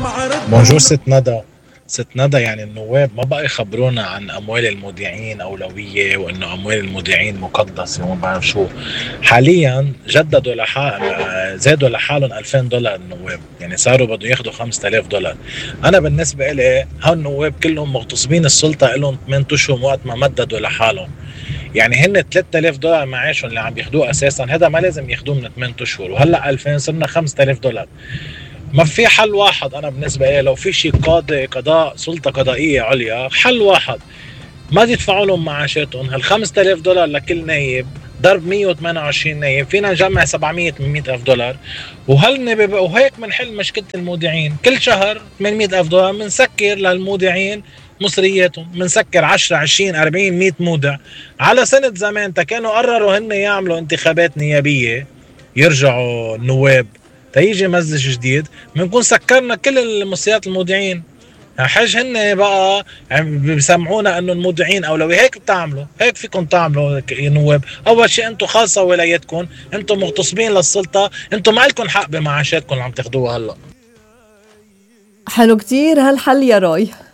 بونجور ست ندى. ست ندى، يعني النواب ما بقى يخبرونا عن اموال المودعين اولويه، وانه اموال المودعين مقدسه وما بعرف شو. حاليا جددوا زادوا لحالهم $2000 النواب، يعني صاروا بدهم ياخذوا $5000. انا بالنسبه لي هالنواب كلهم مغتصبين السلطه، لهم 8 اشهر وقت ما مددوا لحالهم. يعني هن $3000 معاشهم اللي عم ياخذوه اساسا، هذا ما لازم ياخذوه من 8 اشهر، وهلا 2000 صرنا $5000. ما في حل واحد. انا بالنسبه لي لو في شيء قضاء سلطه قضائيه عليا، حل واحد: ما يدفعوا لهم معاشاتهم. هال $5000 لكل نايب ضرب 128 نايب، فينا نجمع 700 $800,000. وهيك بنحل مشكله المودعين. كل شهر $800,000 بنسكر للمودعين مصرياتهم، بنسكر 10 20 40 100 مودع. على سنه زمان كانوا قرروا هن يعملوا انتخابات نيابيه، يرجعوا النواب تيجي مزج جديد، بنكون سكرنا كل المصريات المودعين. حاج هن بقى بيسمعونا انه المودعين اولويه. هيك بتعملوا، هيك فيكم تعملوا يا نواب. اول شيء انتم خالصه ولايتكم، انتم مغتصبين للسلطه، انتم ما لكم حق بمعاشاتكم اللي عم تاخذوها هلا. حلو كتير هالحل يا روي.